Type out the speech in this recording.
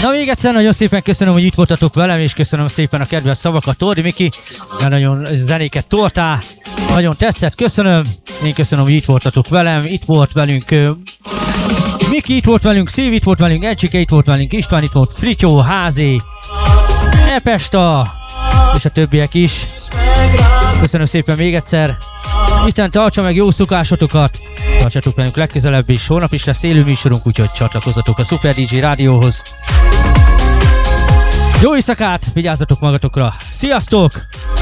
Na még egyszer nagyon szépen köszönöm, hogy itt voltatok velem, és köszönöm szépen a kedves szavakat, Tordi Miki, mert nagyon zenéket toltál, nagyon tetszett, köszönöm. Én köszönöm, hogy itt voltatok velem, itt volt velünk Miki, itt volt velünk Szív, itt volt velünk Ecsike, itt volt velünk István, itt volt Frityó, Házi, Epesta, és a többiek is. Köszönöm szépen még egyszer. Isten tartsa meg jó szokásotokat. Tartsatok velünk legközelebb is. Holnap is lesz élő műsorunk, úgyhogy csatlakozzatok a Super DJ Rádióhoz. Jó éjszakát, vigyázzatok magatokra. Sziasztok!